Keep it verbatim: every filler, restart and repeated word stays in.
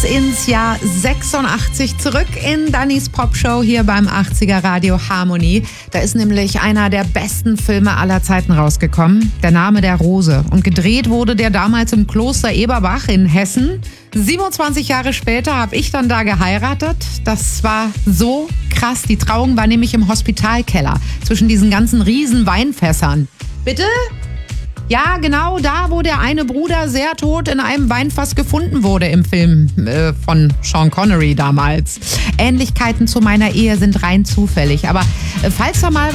ins Jahr sechsundachtzig zurück in Dannys Popshow hier beim achtziger Radio Harmonie. Da ist nämlich einer der besten Filme aller Zeiten rausgekommen, Der Name der Rose. Und gedreht wurde der damals im Kloster Eberbach in Hessen. siebenundzwanzig Jahre später habe ich dann da geheiratet. Das war so krass. Die Trauung war nämlich im Hospitalkeller zwischen diesen ganzen riesen Weinfässern. Bitte? Ja, genau da, wo der eine Bruder sehr tot in einem Weinfass gefunden wurde im Film äh, von Sean Connery damals. Ähnlichkeiten zu meiner Ehe sind rein zufällig. Aber äh, falls da mal